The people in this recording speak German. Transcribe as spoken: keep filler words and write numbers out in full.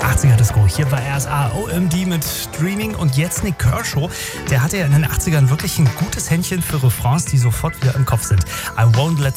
achtziger-Disco. Hier war erst O M D mit Streaming und jetzt Nik Kershaw. Der hatte ja in den achtzigern wirklich ein gutes Händchen für Refrains, die sofort wieder im Kopf sind. I Won't Let